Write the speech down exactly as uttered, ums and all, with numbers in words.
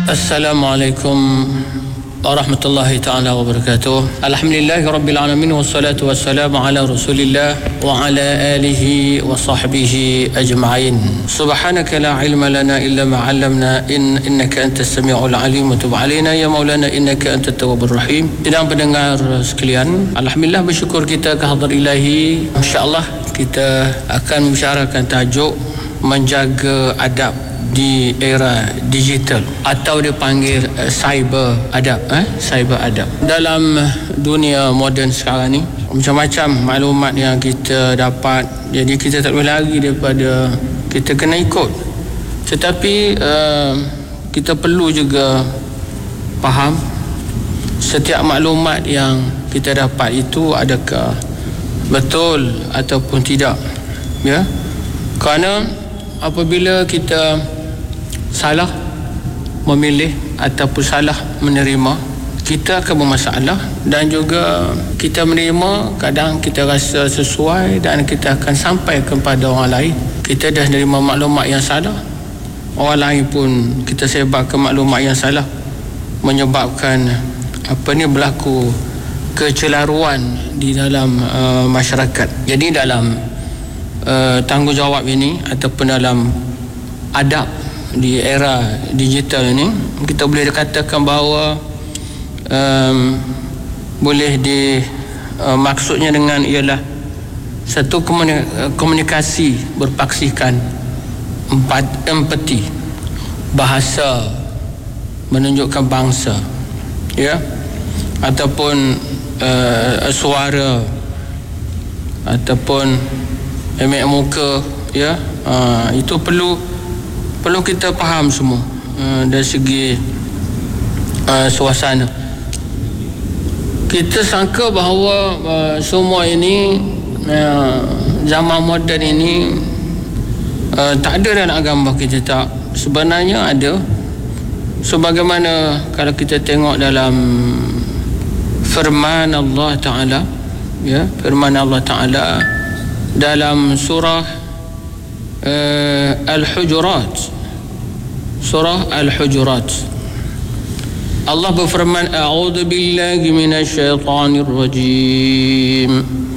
Assalamualaikum warahmatullahi ta'ala wabarakatuh. Alhamdulillahirabbil alamin wassalatu wassalamu ala Rasulillah wa ala alihi wa sahbihi ajma'in. Subhanaka la ilma lana illa ma 'allamna in innaka antas samiul alim wa tub 'alaina ya maulana innaka antat tawwabur rahim. Sidang pendengar sekalian, alhamdulillah bersyukur kita ke hadrat ilahi. Insya-Allah kita akan membicarakan tajuk menjaga adab di era digital atau dipanggil uh, cyber adab eh cyber adab. Dalam dunia moden sekarang ni macam-macam maklumat yang kita dapat, jadi kita tak boleh lari daripada kita kena ikut. Tetapi uh, kita perlu juga faham setiap maklumat yang kita dapat itu adakah betul ataupun tidak, ya. Kerana apabila kita salah memilih ataupun salah menerima, kita akan bermasalah. Dan juga kita menerima, kadang kita rasa sesuai dan kita akan sampai kepada orang lain. Kita dah menerima maklumat yang salah, orang lain pun kita sebarkan maklumat yang salah, menyebabkan apa ni berlaku kecelaruan di dalam uh, masyarakat. Jadi dalam uh, tanggungjawab ini ataupun dalam adab di era digital ini, kita boleh dikatakan bahawa um, boleh di uh, maksudnya dengan ialah satu komunikasi berpaksikan, empat empati, bahasa menunjukkan bangsa, ya, ataupun uh, suara ataupun emek muka, ya, uh, itu perlu perlu kita faham semua uh, dari segi uh, suasana. Kita sangka bahawa uh, semua ini uh, zaman moden ini uh, tak ada dalam agama kita. Tak, sebenarnya ada. Sebagaimana kalau kita tengok dalam firman Allah Ta'ala, ya, firman Allah Ta'ala dalam surah uh, Al-Hujurat, surah Al-Hujurat, Allah berfirman, a'udzu billahi minasyaitonir rajim,